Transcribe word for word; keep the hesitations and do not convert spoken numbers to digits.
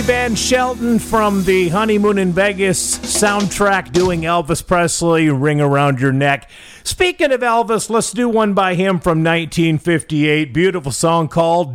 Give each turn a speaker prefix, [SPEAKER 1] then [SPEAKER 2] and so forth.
[SPEAKER 1] Van Shelton from the Honeymoon in Vegas soundtrack doing Elvis Presley, Ring Around Your Neck. Speaking of Elvis, let's do one by him from nineteen fifty-eight. Beautiful song called